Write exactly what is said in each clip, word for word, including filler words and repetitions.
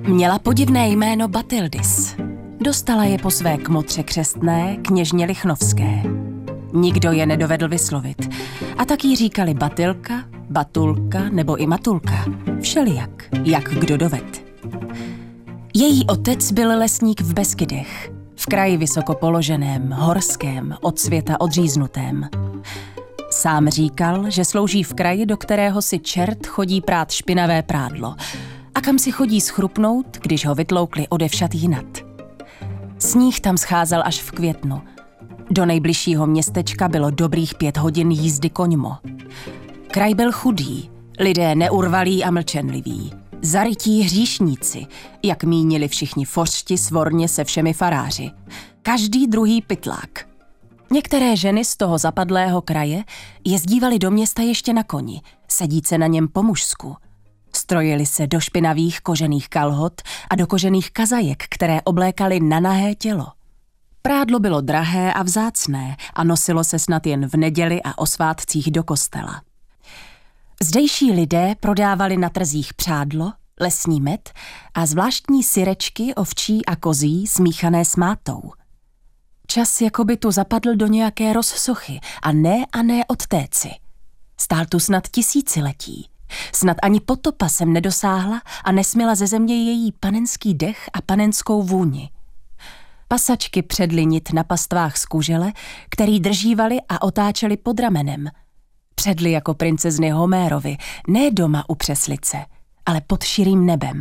Měla podivné jméno Batildis. Dostala je po své kmotře křestné, kněžně Lichnovské. Nikdo je nedovedl vyslovit. A tak jí říkali Batilka, Batulka nebo i Matulka. Všelijak, jak kdo doved. Její otec byl lesník v Beskydech, v kraji vysoko položeném, horském, od světa odříznutém. Sám říkal, že slouží v kraji, do kterého si čert chodí prát špinavé prádlo a kam si chodí schrupnout, když ho vytloukli odevšad jinat. Sníh tam scházel až v květnu. Do nejbližšího městečka bylo dobrých pět hodin jízdy koňmo. Kraj byl chudý, lidé neurvalí a mlčenliví. Zarytí hříšníci, jak mínili všichni fořti svorně se všemi faráři. Každý druhý pytlák. Některé ženy z toho zapadlého kraje jezdívaly do města ještě na koni, sedíce na něm po mužsku. Strojili se do špinavých kožených kalhot a do kožených kazajek, které oblékaly na nahé tělo. Prádlo bylo drahé a vzácné a nosilo se snad jen v neděli a o svátcích do kostela. Zdejší lidé prodávali na trzích přádlo, lesní med a zvláštní syrečky ovčí a kozí smíchané s mátou. Čas jakoby tu zapadl do nějaké rozsochy a ne a ne odtéci. Stál tu snad tisíciletí. Snad ani potopa sem nedosáhla a nesměla ze země její panenský dech a panenskou vůni. Pasačky předly nit na pastvách z kužele, který držívali a otáčeli pod ramenem. Předly jako princezny Homérovy, ne doma u přeslice, ale pod širým nebem.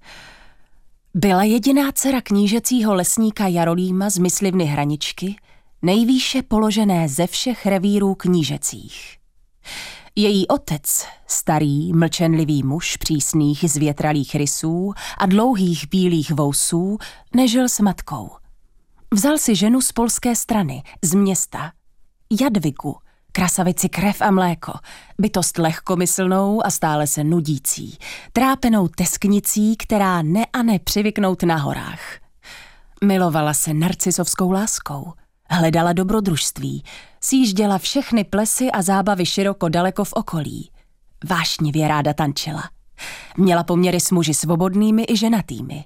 Byla jediná dcera knížecího lesníka Jarolíma z myslivny Hraničky, nejvýše položené ze všech revírů knížecích. Její otec, starý, mlčenlivý muž přísných zvětralých rysů a dlouhých bílých vousů, nežil s matkou. Vzal si ženu z polské strany, z města, Jadvigu, krasavici krev a mléko, bytost lehkomyslnou a stále se nudící, trápenou tesknicí, která ne a ne přivyknout na horách. Milovala se narcisovskou láskou, hledala dobrodružství, sjížděla všechny plesy a zábavy široko daleko v okolí. Vášnivě ráda tančila. Měla poměry s muži svobodnými i ženatými.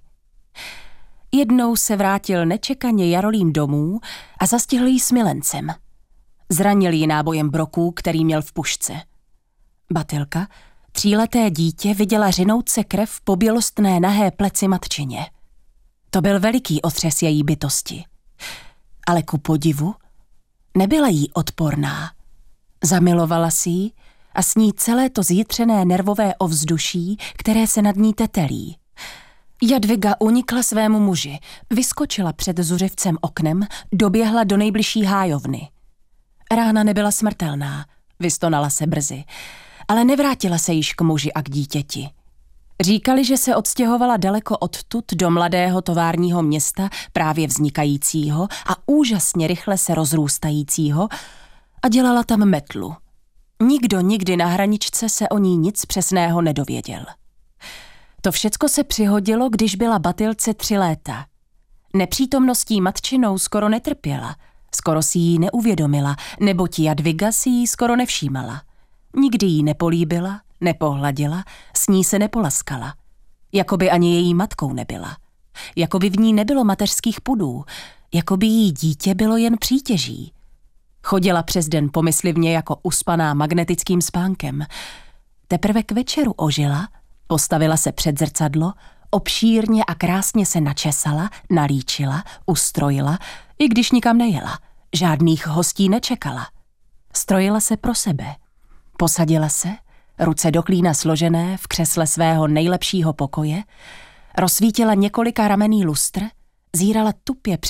Jednou se vrátil nečekaně Jarolím domů a zastihl jí s milencem. Zranil ji nábojem broků, který měl v pušce. Batilka, tříleté dítě, viděla řinout se krev po bělostné nahé pleci matčině. To byl veliký otřes její bytosti. Ale ku podivu nebyla jí odporná. Zamilovala si ji a s ní celé to zjitřené nervové ovzduší, které se nad ní tetelí. Jadviga unikla svému muži, vyskočila před zuřivcem oknem, doběhla do nejbližší hájovny. Rána nebyla smrtelná, vystonala se brzy, ale nevrátila se již k muži a k dítěti. Říkali, že se odstěhovala daleko odtud do mladého továrního města, právě vznikajícího a úžasně rychle se rozrůstajícího, a dělala tam metlu. Nikdo nikdy na Hraničce se o ní nic přesného nedověděl. To všecko se přihodilo, když byla Batilce tři léta. Nepřítomností matčinou skoro netrpěla, skoro si ji neuvědomila, neboť Jadviga si ji skoro nevšímala. Nikdy ji nepolíbila, nepohladila, s ní se nepolaskala. Jakoby ani její matkou nebyla. Jakoby v ní nebylo mateřských pudů, jakoby jí dítě bylo jen přítěží. Chodila přes den pomyslivně jako uspaná magnetickým spánkem. Teprve k večeru ožila, postavila se před zrcadlo, obšírně a krásně se načesala, nalíčila, ustrojila, i když nikam nejela. Žádných hostí nečekala. Strojila se pro sebe. Posadila se, ruce do klína složené v křesle svého nejlepšího pokoje, rozsvítila několika ramenný lustr, zírala tupě před